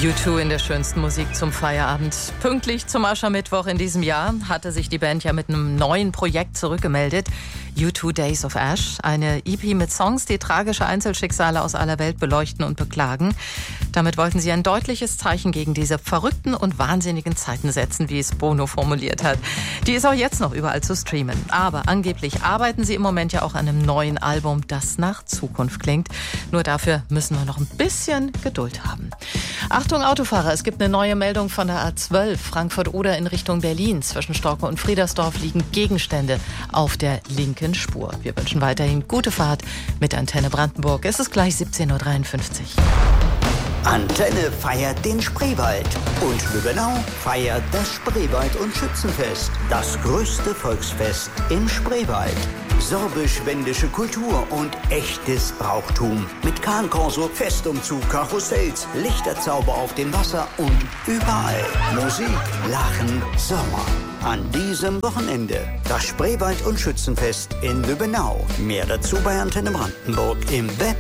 U2 in der schönsten Musik zum Feierabend. Pünktlich zum Aschermittwoch in diesem Jahr hatte sich die Band ja mit einem neuen Projekt zurückgemeldet. U2 Days of Ash, eine EP mit Songs, die tragische Einzelschicksale aus aller Welt beleuchten und beklagen. Damit wollten sie ein deutliches Zeichen gegen diese verrückten und wahnsinnigen Zeiten setzen, wie es Bono formuliert hat. Die ist auch jetzt noch überall zu streamen. Aber angeblich arbeiten sie im Moment ja auch an einem neuen Album, das nach Zukunft klingt. Nur dafür müssen wir noch ein bisschen Geduld haben. Achtung Autofahrer, es gibt eine neue Meldung von der A12 Frankfurt-Oder in Richtung Berlin. Zwischen Storke und Friedersdorf liegen Gegenstände auf der linken Spur. Wir wünschen weiterhin gute Fahrt mit Antenne Brandenburg. Es ist gleich 17:53 Uhr. Antenne feiert den Spreewald und Lübbenau feiert das Spreewald- und Schützenfest. Das größte Volksfest im Spreewald. Sorbisch-wendische Kultur und echtes Brauchtum. Mit Kahnkorso, Festumzug, Karussells, Lichterzauber auf dem Wasser und überall Musik, Lachen, Sommer. An diesem Wochenende das Spreewald- und Schützenfest in Lübbenau. Mehr dazu bei Antenne Brandenburg im Web